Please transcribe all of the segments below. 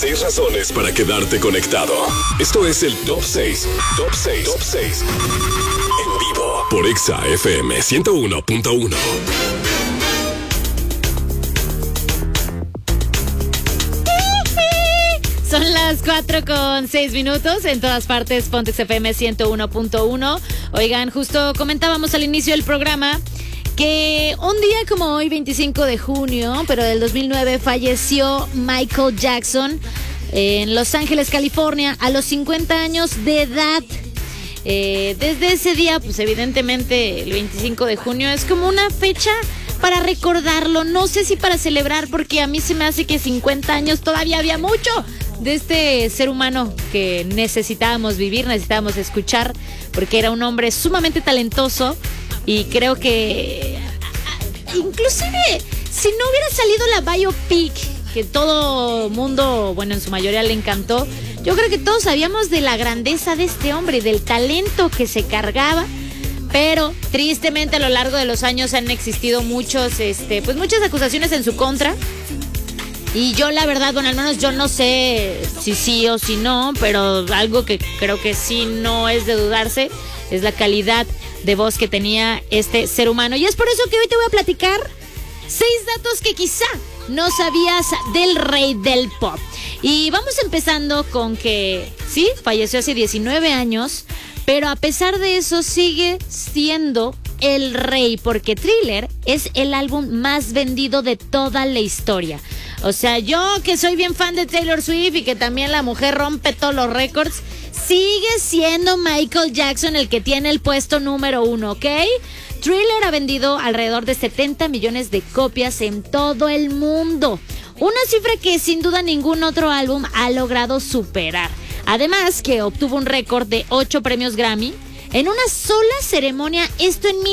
6 razones para quedarte conectado. Esto es el Top 6. Top 6. Top 6. En vivo por Exa FM 101.1. Son las 4:06 en todas partes, Pontex FM 101.1. Oigan, justo comentábamos al inicio del programa que un día como hoy, 25 de junio, pero del 2009, falleció Michael Jackson en Los Ángeles, California, a los 50 años de edad. Desde ese día, pues evidentemente el 25 de junio es como una fecha para recordarlo. No sé si para celebrar, porque a mí se me hace que 50 años todavía había mucho de este ser humano que necesitábamos vivir, necesitábamos escuchar, porque era un hombre sumamente talentoso. Y creo que inclusive si no hubiera salido la biopic que todo mundo, bueno, en su mayoría le encantó, yo creo que todos sabíamos de la grandeza de este hombre, del talento que se cargaba. Pero tristemente a lo largo de los años han existido muchas acusaciones en su contra. Y yo la verdad, bueno, al menos yo no sé si sí o si no, pero algo que creo que sí no es de dudarse es la calidad de voz que tenía este ser humano. Y es por eso que hoy te voy a platicar 6 datos que quizá no sabías del rey del pop. Y vamos empezando con que sí, falleció hace 19 años, pero a pesar de eso sigue siendo el rey, porque Thriller es el álbum más vendido de toda la historia. O sea, yo que soy bien fan de Taylor Swift y que también la mujer rompe todos los récords, sigue siendo Michael Jackson el que tiene el puesto número 1, ¿ok? Thriller ha vendido alrededor de 70 millones de copias en todo el mundo. Una cifra que sin duda ningún otro álbum ha logrado superar. Además que obtuvo un récord de 8 premios Grammy en una sola ceremonia, esto en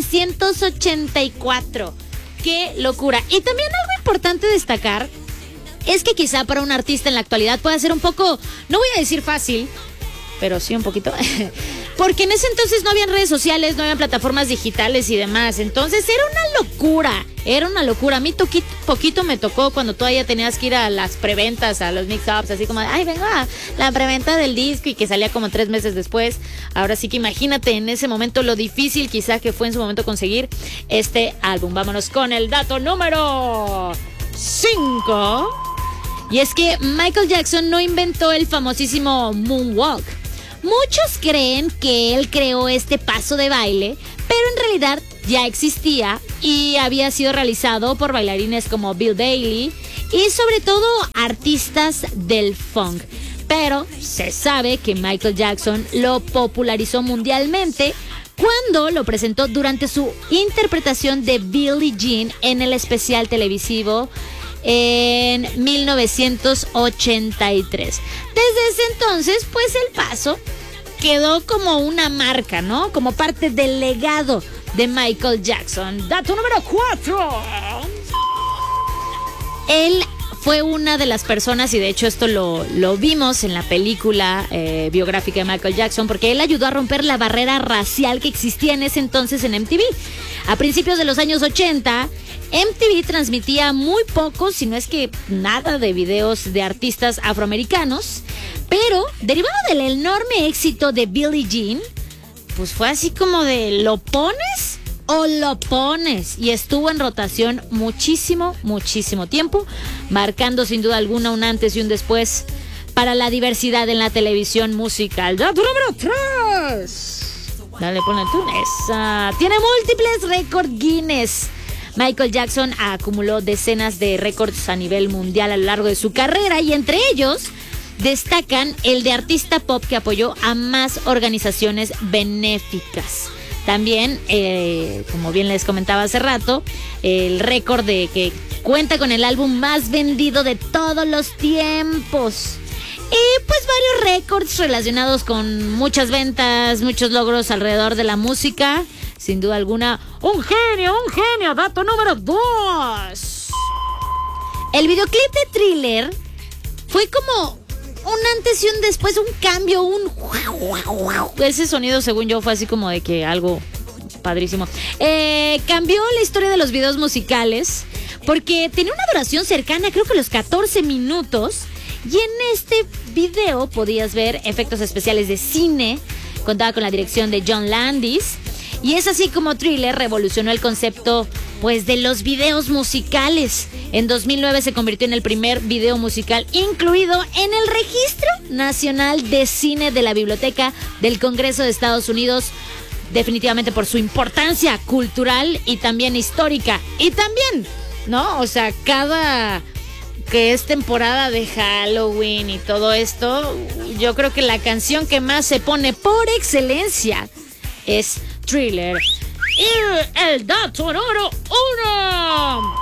1984. ¡Qué locura! Y también algo importante destacar es que quizá para un artista en la actualidad pueda ser un poco, no voy a decir fácil, pero sí un poquito, porque en ese entonces no habían redes sociales, no habían plataformas digitales y demás. Entonces era una locura. A mí poquito me tocó cuando todavía tenías que ir a las preventas, a los mix-ups, así como, ay, vengo a la preventa del disco, y que salía como 3 meses después. Ahora sí que imagínate en ese momento lo difícil quizá que fue en su momento conseguir este álbum. Vámonos con el dato número 5. Y es que Michael Jackson no inventó el famosísimo moonwalk. Muchos creen que él creó este paso de baile, pero en realidad ya existía y había sido realizado por bailarines como Bill Bailey y sobre todo artistas del funk. Pero se sabe que Michael Jackson lo popularizó mundialmente cuando lo presentó durante su interpretación de Billie Jean en el especial televisivo en 1983. Desde ese entonces, pues el paso quedó como una marca, ¿no? Como parte del legado de Michael Jackson. Dato número 4. Él fue una de las personas, y de hecho esto lo vimos en la película biográfica de Michael Jackson, porque él ayudó a romper la barrera racial que existía en ese entonces en MTV. A principios de los años 80, MTV transmitía muy poco, si no es que nada, de videos de artistas afroamericanos, pero derivado del enorme éxito de Billie Jean, pues fue así como de ¿lo pones o lo pones? Y estuvo en rotación muchísimo tiempo, marcando sin duda alguna un antes y un después para la diversidad en la televisión musical. Dato número 3. Dale, ponle tú. Esa. Tiene múltiples récords Guinness. Michael Jackson acumuló decenas de récords a nivel mundial a lo largo de su carrera, y entre ellos destacan el de artista pop que apoyó a más organizaciones benéficas. También, como bien les comentaba hace rato, el récord de que cuenta con el álbum más vendido de todos los tiempos. Y pues varios récords relacionados con muchas ventas, muchos logros alrededor de la música. Sin duda alguna, un genio. Dato número 2. El videoclip de Thriller fue como un antes y un después, un cambio, ese sonido según yo fue así como de que algo padrísimo. Cambió la historia de los videos musicales porque tenía una duración cercana, creo que los 14 minutos, Y en este video podías ver efectos especiales de cine, contaba con la dirección de John Landis, y es así como Thriller revolucionó el concepto pues de los videos musicales. En 2009 se convirtió en el primer video musical incluido en el Registro Nacional de Cine de la Biblioteca del Congreso de Estados Unidos, definitivamente por su importancia cultural y también histórica. Y también, ¿no? O sea, cada que es temporada de Halloween y todo esto, yo creo que la canción que más se pone por excelencia es Thriller. Y el dato número 1.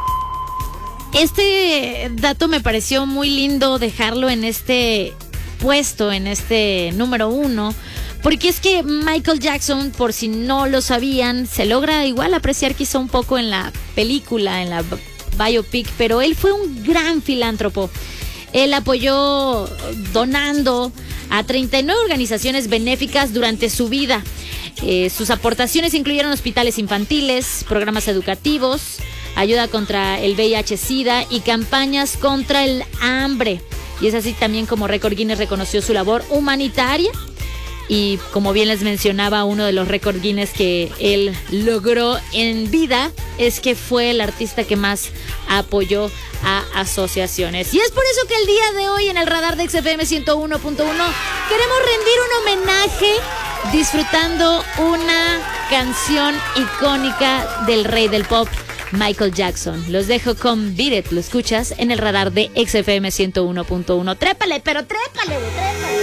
Este dato me pareció muy lindo dejarlo en este puesto, en este número 1, porque es que Michael Jackson, por si no lo sabían, se logra igual apreciar quizá un poco en la película, en la biopic, pero él fue un gran filántropo. Él apoyó donando a 39 organizaciones benéficas durante su vida. Sus aportaciones incluyeron hospitales infantiles, programas educativos, ayuda contra el VIH-Sida y campañas contra el hambre. Y es así también como Récord Guinness reconoció su labor humanitaria. Y como bien les mencionaba, uno de los récord Guinness que él logró en vida es que fue el artista que más apoyó a asociaciones. Y es por eso que el día de hoy en el radar de XFM 101.1 queremos rendir un homenaje disfrutando una canción icónica del rey del pop, Michael Jackson. Los dejo con Beat It, lo escuchas en el radar de XFM 101.1. Trépale, pero trépale, trépale.